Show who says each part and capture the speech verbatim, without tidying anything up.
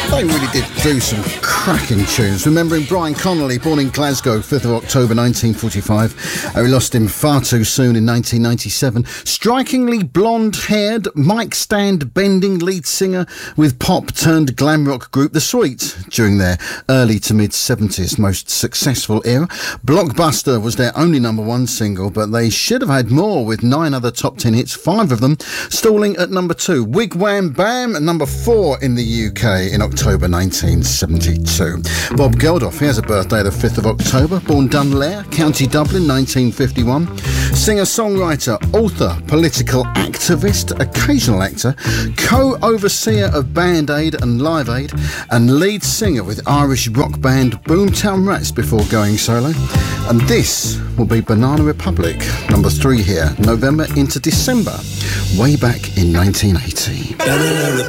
Speaker 1: They really did do some cracking tunes. Remembering Brian Connolly, born in Glasgow, fifth of October nineteen forty-five. Uh, we lost him far too soon in nineteen ninety-seven. Strikingly blonde-haired, mic stand bending lead singer with pop-turned glam rock group The Sweets during their early to mid-seventies most successful era. Blockbuster was their only number one single, but they should have had more, with nine other top ten hits, five of them stalling at number two. Wigwam Bam at number four in the U K in October nineteen seventy-two. Bob Geldof, he has a birthday the fifth of October, born Dunleer, County Dublin, nineteen fifty-one. Singer-songwriter, author, political activist, occasional actor, co-overseer of Band Aid and Live Aid, and lead singer with Irish rock band Boomtown Rats before going solo. And this will be Banana Republic, number three here, November into December, way back in nineteen eighty.
Speaker 2: Banana